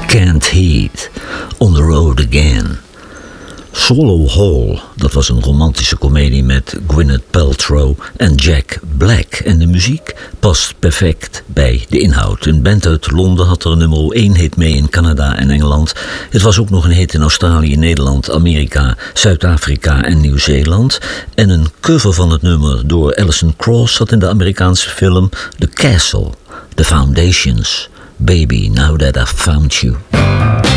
Can't Heat, On the Road Again. Swallow Hall, dat was een romantische komedie met Gwyneth Paltrow en Jack Black. En de muziek past perfect bij de inhoud. Een band uit Londen had er een nummer 1 hit mee in Canada en Engeland. Het was ook nog een hit in Australië, Nederland, Amerika, Zuid-Afrika en Nieuw-Zeeland. En een cover van het nummer door Alison Krauss zat in de Amerikaanse film The Castle, The Foundations, Baby, Now That I've Found You.